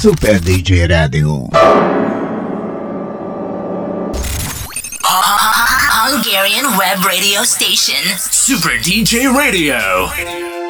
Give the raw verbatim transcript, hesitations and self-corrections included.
Super D J Radio. Hungarian web radio station. Super D J Radio.